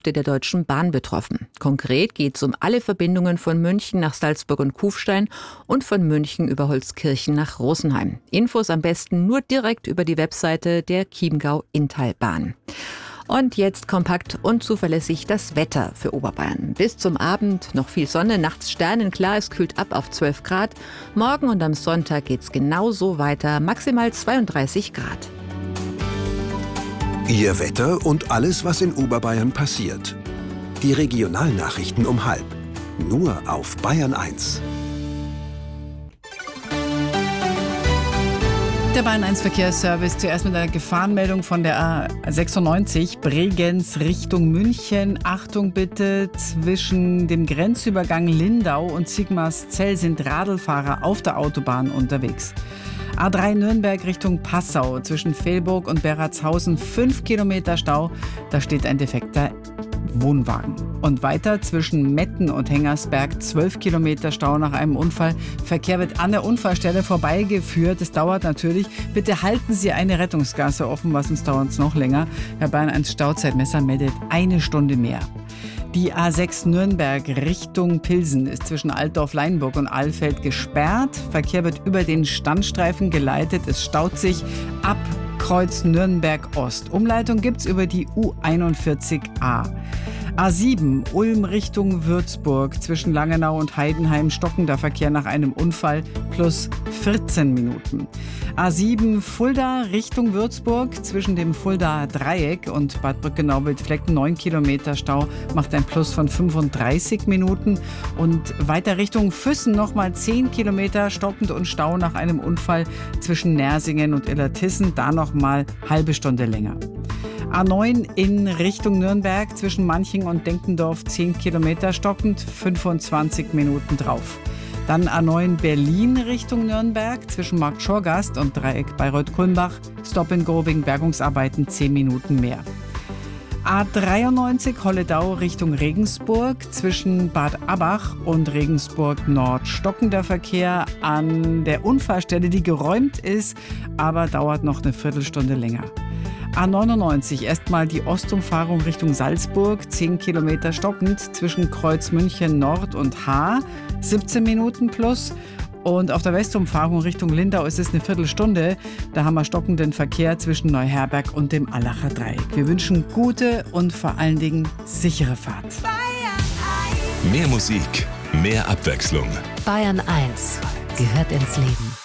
der Deutschen Bahn betroffen. Konkret geht es um alle Verbindungen von München nach Salzburg und Kufstein und von München über Holzkirchen nach Rosenheim. Infos am besten nur direkt über die Webseite der Chiemgau-Inntalbahn. Und jetzt kompakt und zuverlässig das Wetter für Oberbayern. Bis zum Abend noch viel Sonne, nachts sternenklar, es kühlt ab auf 12 Grad. Morgen und am Sonntag geht's genauso weiter, maximal 32 Grad. Ihr Wetter und alles, was in Oberbayern passiert. Die Regionalnachrichten um 12:30. Nur auf Bayern 1. Der Bayern 1 Verkehrsservice zuerst mit einer Gefahrenmeldung von der A96 Bregenz Richtung München. Achtung bitte, zwischen dem Grenzübergang Lindau und Sigmarszell sind Radlfahrer auf der Autobahn unterwegs. A3 Nürnberg Richtung Passau, zwischen Velburg und Beratshausen 5 Kilometer Stau, da steht ein defekter Wohnwagen. Und weiter zwischen Metten und Hengersberg 12 Kilometer Stau nach einem Unfall. Verkehr wird an der Unfallstelle vorbeigeführt. Es dauert natürlich. Bitte halten Sie eine Rettungsgasse offen, was uns dauert noch länger. Herr Bayern 1 Stauzeitmesser meldet 1 Stunde mehr. Die A6 Nürnberg Richtung Pilsen ist zwischen Altdorf-Leinburg und Alfeld gesperrt. Verkehr wird über den Standstreifen geleitet. Es staut sich ab Kreuz Nürnberg Ost. Umleitung gibt's über die U41a. A7 Ulm Richtung Würzburg zwischen Langenau und Heidenheim stockender Verkehr nach einem Unfall plus 14 Minuten. A7 Fulda Richtung Würzburg zwischen dem Fuldaer Dreieck und Bad Brückenau-Wildflecken 9 Kilometer Stau macht ein Plus von 35 Minuten. Und weiter Richtung Füssen nochmal 10 Kilometer stockend und Stau nach einem Unfall zwischen Nersingen und Illertissen, da nochmal halbe Stunde länger. A9 in Richtung Nürnberg zwischen Manching und Denkendorf 10 Kilometer stockend, 25 Minuten drauf. Dann A9 Berlin Richtung Nürnberg zwischen Markt Schorgast und Dreieck Bayreuth-Kulmbach, Stop and Go wegen Bergungsarbeiten 10 Minuten mehr. A93 Holledau Richtung Regensburg zwischen Bad Abbach und Regensburg Nord. Stockender Verkehr an der Unfallstelle, die geräumt ist, aber dauert noch eine Viertelstunde länger. A99 erstmal die Ostumfahrung Richtung Salzburg, 10 Kilometer stockend zwischen Kreuz München Nord und Haar, 17 Minuten plus. Und auf der Westumfahrung Richtung Lindau ist es eine Viertelstunde. Da haben wir stockenden Verkehr zwischen Neuherberg und dem Allacher Dreieck. Wir wünschen gute und vor allen Dingen sichere Fahrt. Mehr Musik, mehr Abwechslung. Bayern 1 gehört ins Leben.